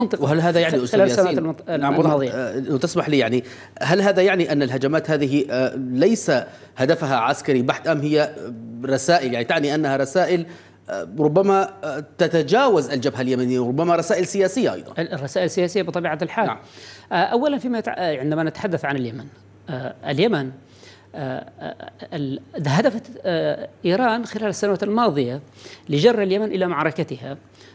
وهل هذا يعني أستاذ ياسين الماضية لو تسمح لي، يعني هل هذا يعني أن الهجمات هذه ليس هدفها عسكري بحت، أم هي رسائل، يعني تعني أنها رسائل ربما تتجاوز الجبهة اليمنية، وربما رسائل سياسية أيضا؟ الرسائل السياسية بطبيعة الحال. نعم. أولا عندما نتحدث عن اليمن هدفت إيران خلال السنوات الماضية لجر اليمن إلى معركتها.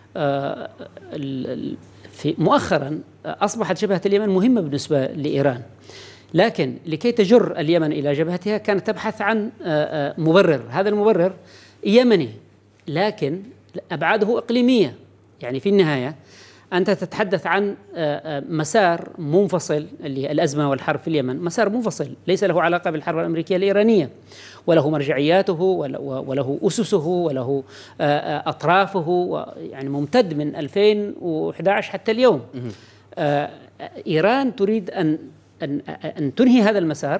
في مؤخرا أصبحت جبهة اليمن مهمة بالنسبة لإيران، لكن لكي تجر اليمن إلى جبهتها كانت تبحث عن مبرر. هذا المبرر يمني لكن أبعاده إقليمية. يعني في النهاية أنت تتحدث عن مسار منفصل، اللي هي الأزمة والحرب في اليمن، مسار منفصل ليس له علاقة بالحرب الأمريكية الإيرانية، وله مرجعياته وله أسسه وله أطرافه، يعني ممتد من 2011 حتى اليوم. إيران تريد أن تنهي هذا المسار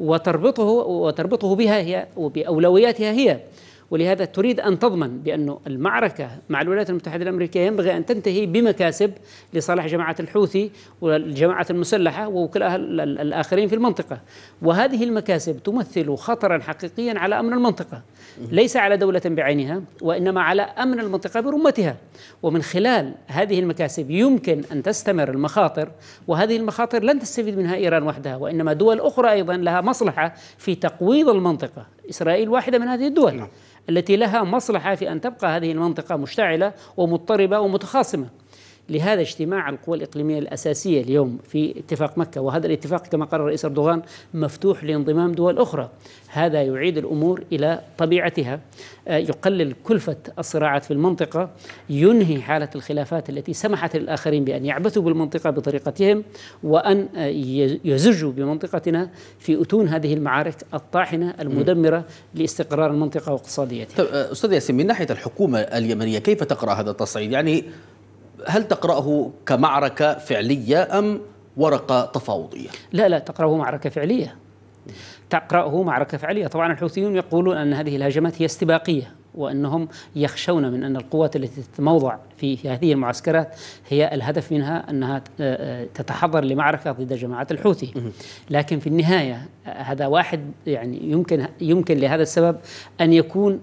وتربطه بها هي وبأولوياتها هي، ولهذا تريد أن تضمن بأن المعركة مع الولايات المتحدة الأمريكية ينبغي أن تنتهي بمكاسب لصالح جماعة الحوثي والجماعة المسلحة ووكلاء الآخرين في المنطقة. وهذه المكاسب تمثل خطرا حقيقيا على أمن المنطقة، ليس على دولة بعينها وإنما على أمن المنطقة برمتها. ومن خلال هذه المكاسب يمكن أن تستمر المخاطر، وهذه المخاطر لن تستفيد منها إيران وحدها، وإنما دول أخرى أيضا لها مصلحة في تقويض المنطقة. إسرائيل واحدة من هذه الدول التي لها مصلحة في أن تبقى هذه المنطقة مشتعلة ومضطربة ومتخاصمة. لهذا اجتماع القوى الإقليمية الأساسية اليوم في اتفاق مكة، وهذا الاتفاق كما قرر الرئيس أردوغان مفتوح لانضمام دول أخرى. هذا يعيد الأمور إلى طبيعتها، يقلل كلفة الصراعات في المنطقة، ينهي حالة الخلافات التي سمحت للآخرين بأن يعبثوا بالمنطقة بطريقتهم، وأن يزجوا بمنطقتنا في أتون هذه المعارك الطاحنة المدمرة لاستقرار المنطقة واقتصاديتها. أستاذ ياسين، من ناحية الحكومة اليمنية كيف تقرأ هذا التصعيد؟ يعني هل تقرأه كمعركة فعلية أم ورقة تفاوضية؟ لا، تقرأه معركة فعلية. تقرأه معركة فعلية. طبعا الحوثيون يقولون أن هذه الهجمات هي استباقية، وأنهم يخشون من أن القوات التي تتموضع في هذه المعسكرات هي الهدف منها أنها تتحضر لمعركة ضد جماعة الحوثي. لكن في النهاية هذا واحد، يعني يمكن لهذا السبب أن يكون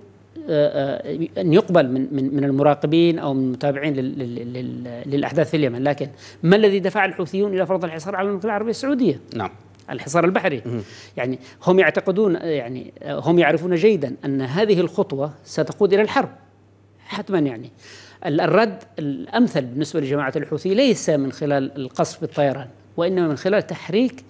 أن يقبل من المراقبين أو من المتابعين للأحداث في اليمن. لكن ما الذي دفع الحوثيون إلى فرض الحصار على المملكة العربية السعودية؟ نعم، الحصار البحري. يعني هم يعتقدون، يعني هم يعرفون جيدا أن هذه الخطوة ستقود إلى الحرب حتما. يعني الرد الأمثل بالنسبة لجماعة الحوثي ليس من خلال القصف بالطيران، وإنما من خلال تحريك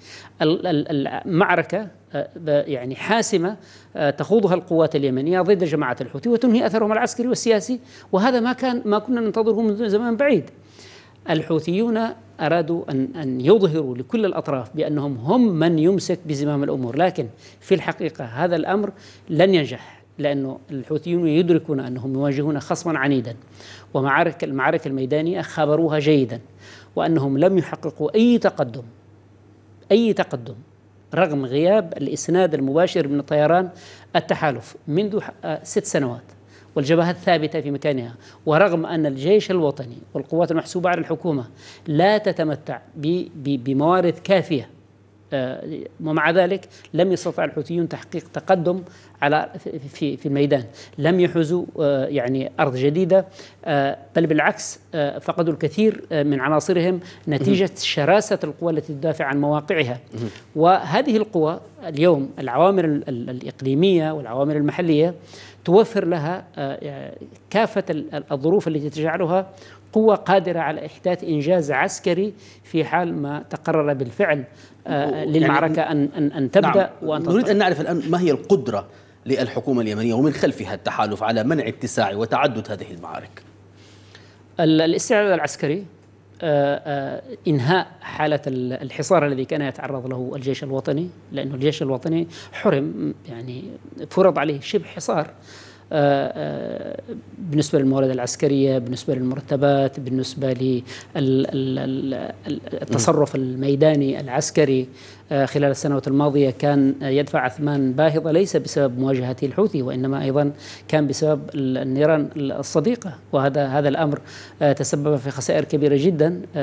المعركة يعني حاسمة تخوضها القوات اليمنية ضد جماعة الحوثي وتنهي أثرهم العسكري والسياسي. وهذا ما كنا ننتظره منذ زمان بعيد. الحوثيون أرادوا أن يظهروا لكل الأطراف بأنهم هم من يمسك بزمام الأمور، لكن في الحقيقة هذا الأمر لن ينجح، لأنه الحوثيون يدركون أنهم يواجهون خصما عنيدا، المعارك الميدانية خبروها جيدا، وأنهم لم يحققوا أي تقدم رغم غياب الإسناد المباشر من طيران التحالف منذ 6 سنوات، والجبهات ثابتة في مكانها، ورغم أن الجيش الوطني والقوات المحسوبة على الحكومة لا تتمتع بموارد كافية، ومع ذلك لم يستطع الحوثيون تحقيق تقدم في الميدان. لم يحوزوا يعني أرض جديدة، بل بالعكس فقدوا الكثير من عناصرهم نتيجة شراسة القوى التي تدافع عن مواقعها. وهذه القوى اليوم العوامل الإقليمية والعوامل المحلية توفر لها كافة الظروف التي تجعلها قوة قادرة على إحداث إنجاز عسكري في حال ما تقرر بالفعل للمعركة أن تبدأ. نعم. وأن نريد أن نعرف الآن ما هي القدرة للحكومة اليمنية ومن خلفها التحالف على منع اتساع وتعدد هذه المعارك. الاستعداد العسكري، إنهاء حالة الحصار الذي كان يتعرض له الجيش الوطني، لأنه الجيش الوطني حرم، يعني فرض عليه شبه حصار بالنسبة للموارد العسكرية، بالنسبة للمرتبات، بالنسبة للتصرف الميداني العسكري خلال السنوات الماضية، كان يدفع أثمان باهظة ليس بسبب مواجهته الحوثي، وإنما أيضا كان بسبب النيران الصديقة، وهذا الأمر تسبب في خسائر كبيرة جدا